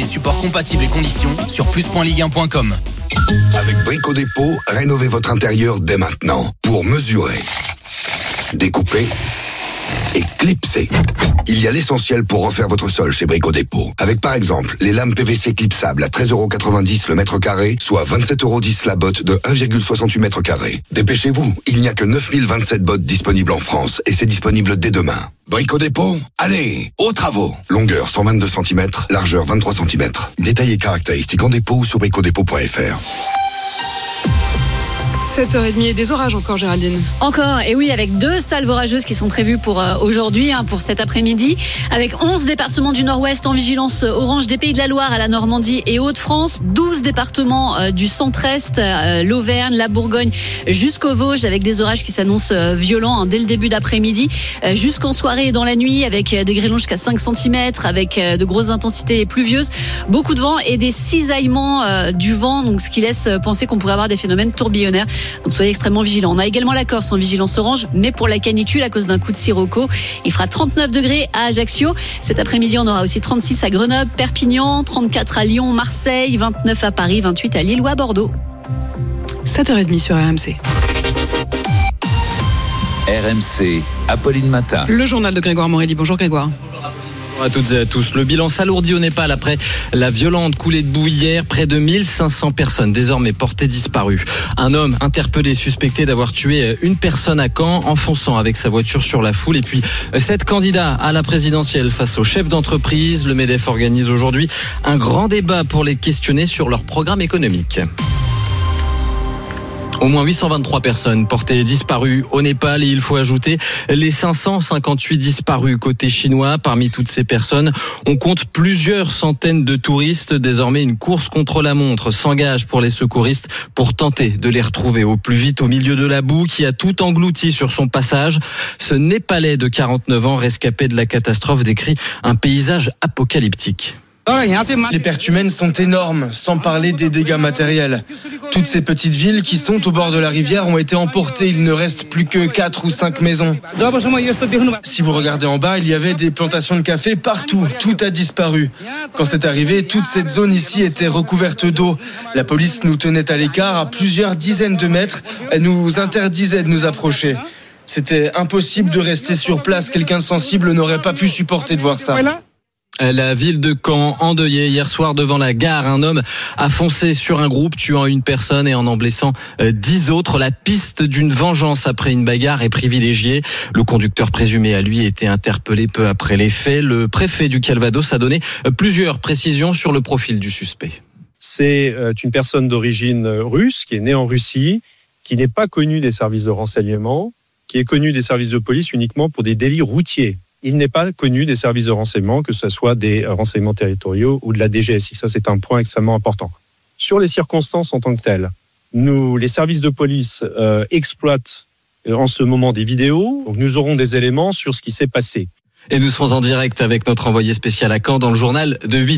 supports compatibles et conditions sur plus.ligue1.com. Avec Brico Dépôt, rénovez votre intérieur dès maintenant pour mesurer, découper et clipser. Il y a l'essentiel pour refaire votre sol chez Brico Dépôt. Avec par exemple les lames PVC clipsables à 13,90€ le mètre carré, soit 27,10€ la botte de 1,68 mètres carrés. Dépêchez-vous, il n'y a que 9027 bottes disponibles en France et c'est disponible dès demain. Brico Dépôt, allez, aux travaux. Longueur 122 cm, largeur 23 cm. Détails et caractéristiques en dépôt sur bricodépôt.fr. 7h30 et des orages encore, Géraldine. Encore, et oui, avec 2 salves orageuses qui sont prévues pour aujourd'hui, pour cet après-midi, avec 11 départements du Nord-Ouest en vigilance orange, des Pays de la Loire à la Normandie et Hauts-de-France, 12 départements du Centre-Est, l'Auvergne, la Bourgogne, jusqu'aux Vosges, avec des orages qui s'annoncent violents dès le début d'après-midi, jusqu'en soirée et dans la nuit, avec des grêlons jusqu'à 5 cm, avec de grosses intensités pluvieuses, beaucoup de vent et des cisaillements du vent, donc ce qui laisse penser qu'on pourrait avoir des phénomènes tourbillonnaires. Donc soyez extrêmement vigilants. On a également la Corse en vigilance orange, mais pour la canicule à cause d'un coup de sirocco. Il fera 39 degrés à Ajaccio. Cet après-midi, on aura aussi 36 à Grenoble, Perpignan, 34 à Lyon, Marseille, 29 à Paris, 28 à Lille ou à Bordeaux. 7h30 sur RMC. RMC, Apolline Matin. Le journal de Grégoire Morelli. Bonjour Grégoire. Bonjour à toutes et à tous. Le bilan s'alourdit au Népal après la violente coulée de boue hier. Près de 1500 personnes désormais portées disparues. Un homme interpellé, suspecté d'avoir tué une personne à Caen en fonçant avec sa voiture sur la foule. Et puis 7 candidats à la présidentielle face aux chefs d'entreprise. Le MEDEF organise aujourd'hui un grand débat pour les questionner sur leur programme économique. Au moins 823 personnes portées disparues au Népal et il faut ajouter les 558 disparus côté chinois. Parmi toutes ces personnes, on compte plusieurs centaines de touristes. Désormais, une course contre la montre s'engage pour les secouristes pour tenter de les retrouver au plus vite au milieu de la boue qui a tout englouti sur son passage. Ce Népalais de 49 ans, rescapé de la catastrophe, décrit un paysage apocalyptique. Les pertes humaines sont énormes, sans parler des dégâts matériels. Toutes ces petites villes qui sont au bord de la rivière ont été emportées. Il ne reste plus que 4 ou 5 maisons. Si vous regardez en bas, il y avait des plantations de café partout. Tout a disparu. Quand c'est arrivé, toute cette zone ici était recouverte d'eau. La police nous tenait à l'écart à plusieurs dizaines de mètres. Elle nous interdisait de nous approcher. C'était impossible de rester sur place. Quelqu'un de sensible n'aurait pas pu supporter de voir ça. La ville de Caen, endeuillée hier soir devant la gare. Un homme a foncé sur un groupe, tuant une personne et en blessant 10 autres. La piste d'une vengeance après une bagarre est privilégiée. Le conducteur présumé a lui été interpellé peu après les faits. Le préfet du Calvados a donné plusieurs précisions sur le profil du suspect. C'est une personne d'origine russe qui est née en Russie, qui n'est pas connue des services de renseignement, qui est connue des services de police uniquement pour des délits routiers. Il n'est pas connu des services de renseignement, que ce soit des renseignements territoriaux ou de la DGSI. Ça, c'est un point extrêmement important. Sur les circonstances en tant que telles, les services de police exploitent en ce moment des vidéos. Donc, nous aurons des éléments sur ce qui s'est passé. Et nous serons en direct avec notre envoyé spécial à Caen dans le journal de 8.